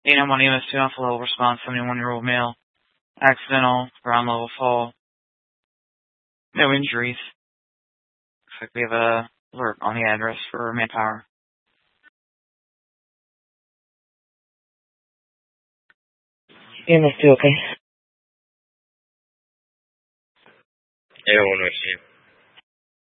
891 EMS 2 Alpha level response, 71-year-old male. Accidental, ground level fall. No injuries. Looks like we have a alert on the address for manpower. EMS 2, okay? 801 Rescue.